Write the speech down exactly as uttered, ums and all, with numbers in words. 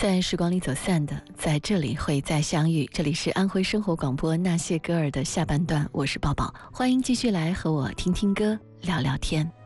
在时光里走散的，在这里会再相遇。这里是安徽生活广播那些歌儿的下半段，我是抱抱，欢迎继续来和我听听歌，聊聊天。